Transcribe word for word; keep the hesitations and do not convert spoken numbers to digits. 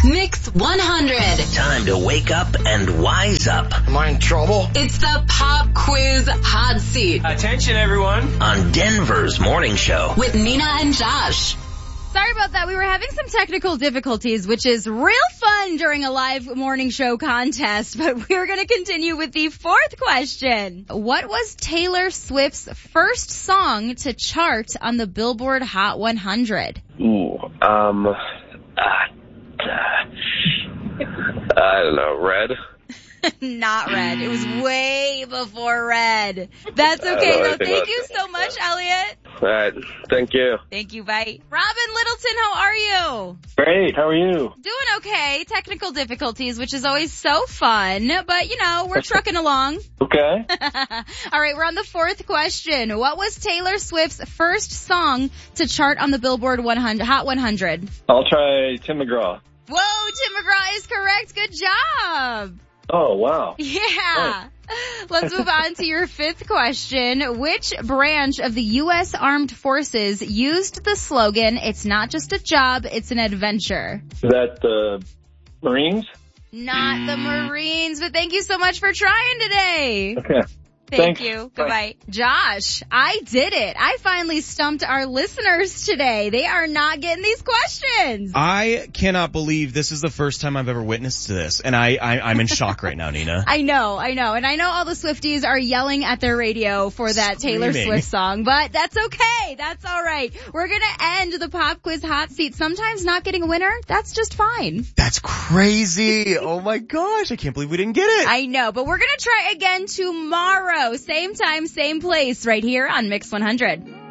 Mix one hundred. Time to wake up and wise up. Am I in trouble? It's the Pop Quiz Hot Seat. Attention, everyone. On Denver's morning show. With Nina and Josh. Sorry about that. We were having some technical difficulties, which is real fun during a live morning show contest. But we're going to continue with the fourth question. What was Taylor Swift's first song to chart on the Billboard Hot one hundred? Ooh, um, uh, uh, I don't know, Red? Not Red. It was way before Red. That's okay, though. Thank you so much, Elliot. All right, thank you. Thank you, bye. Robin Littleton, how are you? Great, how are you? Doing okay. Technical difficulties, which is always so fun. But, you know, we're trucking along. Okay. All right, we're on the fourth question. What was Taylor Swift's first song to chart on the Billboard one hundred, Hot one hundred? I'll try Tim McGraw. Whoa, Tim McGraw is correct. Good job. Oh, wow. Yeah. Let's move on to your fifth question. Which branch of the U S Armed Forces used the slogan, "It's not just a job, it's an adventure"? Is that the Marines? Not the Marines, but thank you so much for trying today. Okay. Thank Thanks. you. Goodbye. Josh, I did it. I finally stumped our listeners today. They are not getting these questions. I cannot believe this is the first time I've ever witnessed this, and I, I, I'm in shock right now, Nina. I know, I know. And I know all the Swifties are yelling at their radio for that Taylor Screaming. Swift song, but that's okay. That's all right. We're going to end the Pop Quiz Hot Seat. Sometimes not getting a winner, that's just fine. That's crazy. Oh my gosh, I can't believe we didn't get it. I know, but we're going to try again tomorrow. Same time, same place, right here on Mix one hundred.